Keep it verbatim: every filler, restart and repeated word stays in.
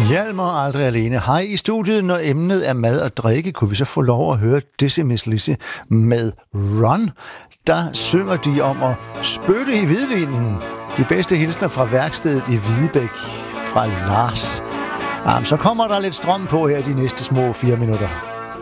Hjalmar aldrig alene. Hej i studiet, når emnet er mad og drikke, kunne vi så få lov at høre Dizzy Miss Lizzy med Run. Der synger de om at spytte i hvidvinen. De bedste hilsner fra værkstedet i Hvidebæk fra Lars. Jamen, så kommer der lidt strøm på her de næste små fire minutter.